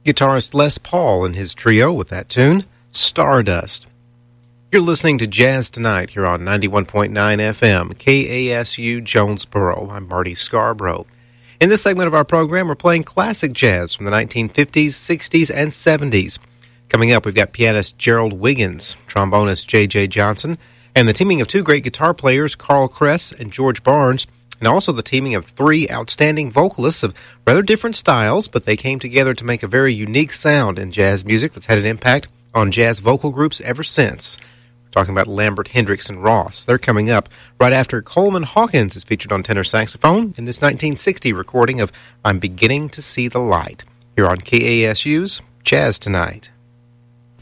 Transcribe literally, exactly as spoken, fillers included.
Guitarist Les Paul and his trio with that tune, Stardust. You're listening to Jazz Tonight here on ninety-one point nine F M, K A S U Jonesboro. I'm Marty Scarborough. In this segment of our program, we're playing classic jazz from the nineteen fifties, sixties, and seventies. Coming up, we've got pianist Gerald Wiggins, trombonist J J Johnson, and the teaming of two great guitar players, Carl Kress and George Barnes, and also the teaming of three outstanding vocalists of rather different styles, but they came together to make a very unique sound in jazz music that's had an impact on jazz vocal groups ever since. We're talking about Lambert, Hendricks, and Ross. They're coming up right after Coleman Hawkins is featured on tenor saxophone in this nineteen sixty recording of I'm Beginning to See the Light, here on K A S U's Jazz Tonight.